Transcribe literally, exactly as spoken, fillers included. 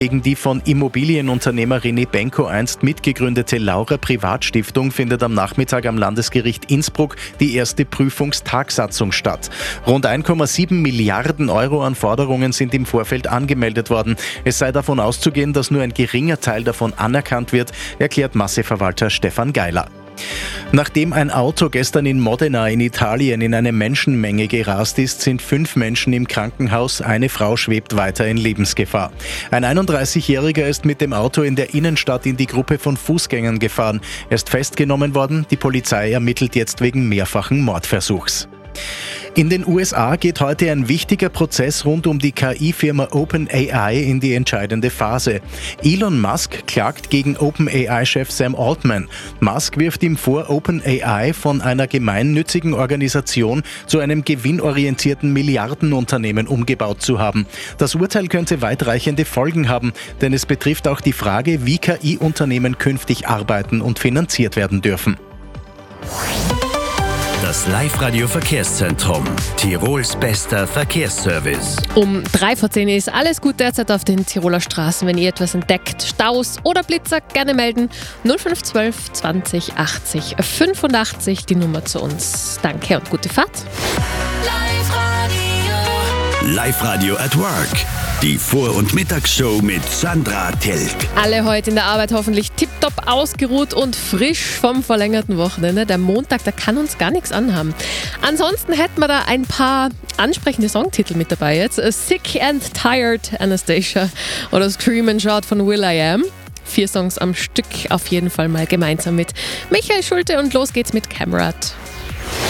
Gegen die von Immobilienunternehmer René Benko einst mitgegründete Laura Privatstiftung findet am Nachmittag am Landesgericht Innsbruck die erste Prüfungstagsatzung statt. Rund eins Komma sieben Milliarden Euro an Forderungen sind im Vorfeld angemeldet worden. Es sei davon auszugehen, dass nur ein geringer Teil davon anerkannt wird, erklärt Masseverwalter Stefan Geiler. Nachdem ein Auto gestern in Modena in Italien in eine Menschenmenge gerast ist, sind fünf Menschen im Krankenhaus, eine Frau schwebt weiter in Lebensgefahr. Ein einunddreißigjähriger ist mit dem Auto in der Innenstadt in die Gruppe von Fußgängern gefahren. Er ist festgenommen worden, die Polizei ermittelt jetzt wegen mehrfachen Mordversuchs. In den U S A geht heute ein wichtiger Prozess rund um die K I-Firma OpenAI in die entscheidende Phase. Elon Musk klagt gegen OpenAI-Chef Sam Altman. Musk wirft ihm vor, OpenAI von einer gemeinnützigen Organisation zu einem gewinnorientierten Milliardenunternehmen umgebaut zu haben. Das Urteil könnte weitreichende Folgen haben, denn es betrifft auch die Frage, wie K I-Unternehmen künftig arbeiten und finanziert werden dürfen. Das Live-Radio-Verkehrszentrum. Tirols bester Verkehrsservice. Um drei vor zehn ist alles gut derzeit auf den Tiroler Straßen. Wenn ihr etwas entdeckt, Staus oder Blitzer, gerne melden. null fünf eins zwei zwanzig achtzig fünfundachtzig, die Nummer zu uns. Danke und gute Fahrt. Live-Radio at Work. Die Vor- und Mittagsshow mit Sandra Telk. Alle heute in der Arbeit hoffentlich tipptopp ausgeruht und frisch vom verlängerten Wochenende. Der Montag, der kann uns gar nichts anhaben. Ansonsten hätten wir da ein paar ansprechende Songtitel mit dabei jetzt. Sick and Tired, Anastasia oder Scream and Shout von will.i.am. Vier Songs am Stück auf jeden Fall mal gemeinsam mit Michael Schulte und los geht's mit Camerat.